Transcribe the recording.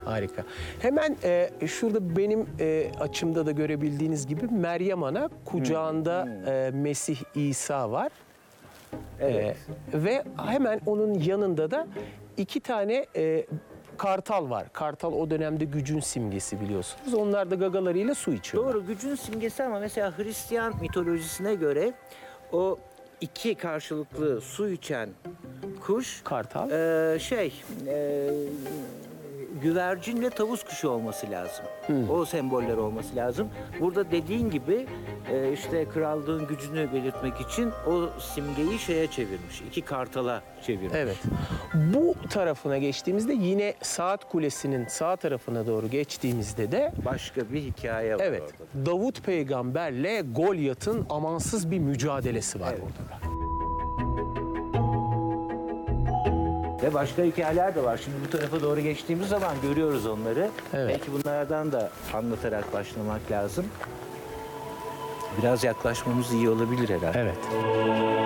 Harika. Hemen şurada benim açımda da görebildiğiniz gibi Meryem Ana, kucağında Mesih İsa var. Evet. Ve hemen onun yanında da iki tane kartal var. Kartal o dönemde gücün simgesi, biliyorsunuz. Onlar da gagalarıyla su içiyorlar. Doğru, gücün simgesi ama mesela Hristiyan mitolojisine göre o iki karşılıklı su içen kuş Kartal. Güvercin ve tavus kuşu olması lazım. O semboller olması lazım. Burada dediğin gibi işte krallığın gücünü belirtmek için o simgeyi şeye çevirmiş. İki kartala çevirmiş. Evet. Bu tarafına geçtiğimizde yine Saat Kulesi'nin sağ tarafına doğru geçtiğimizde de Başka bir hikaye var evet, orada. Davut peygamberle Golyat'ın amansız bir mücadelesi var Evet. orada da. Ve başka hikayeler de var. Şimdi bu tarafa doğru geçtiğimiz zaman görüyoruz onları. Evet. Belki bunlardan da anlatarak başlamak lazım. Biraz yaklaşmamız iyi olabilir herhalde. Evet.